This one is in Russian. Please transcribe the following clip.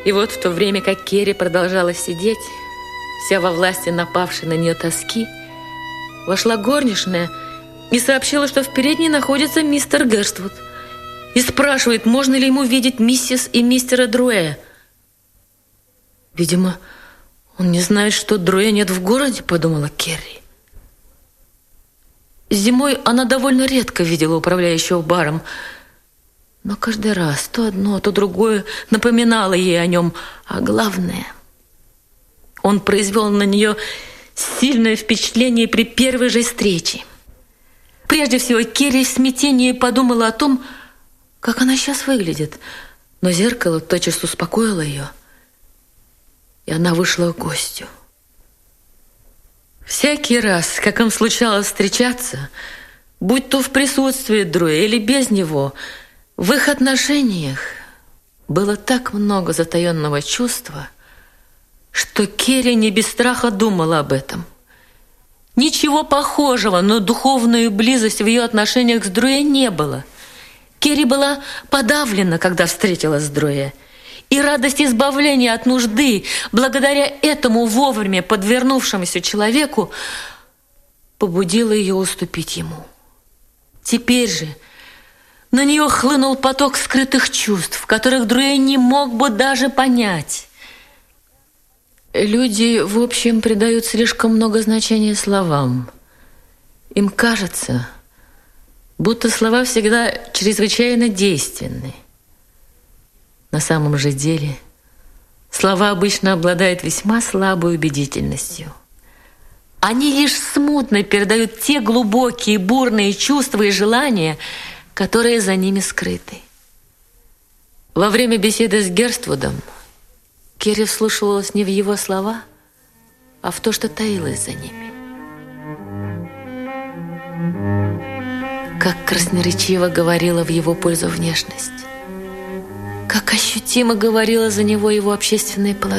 И вот в то время, как Керри продолжала сидеть, вся во власти напавшей на нее тоски, вошла горничная и сообщила, что в передней находится мистер Герствуд, и спрашивает, можно ли ему видеть миссис и мистера Друэ. «Видимо, он не знает, что Друэ нет в городе», — подумала Керри. Зимой она довольно редко видела управляющего баром, но каждый раз то одно, то другое напоминало ей о нем. А главное, он произвел на нее сильное впечатление при первой же встрече. Прежде всего, Керри в смятении подумала о том, как она сейчас выглядит, но зеркало тотчас успокоило ее, и она вышла к гостю. Всякий раз, как им случалось встречаться, будь то в присутствии Друэ или без него, в их отношениях было так много затаенного чувства, что Керри не без страха думала об этом. Ничего похожего на духовную близость в ее отношениях с Друэ не было. Керри была подавлена, когда встретилась с Друэ, и радость избавления от нужды, благодаря этому вовремя подвернувшемуся человеку, побудила ее уступить ему. Теперь же на нее хлынул поток скрытых чувств, которых Друэ не мог бы даже понять. Люди, в общем, придают слишком много значения словам. Им кажется, будто слова всегда чрезвычайно действенны. На самом же деле слова обычно обладают весьма слабой убедительностью. Они лишь смутно передают те глубокие, бурные чувства и желания, которые за ними скрыты. Во время беседы с Герствудом Керри вслушивалась не в его слова, а в то, что таилось за ними. Как красноречиво говорила в его пользу внешность, как ощутимо говорила за него его общественное положение.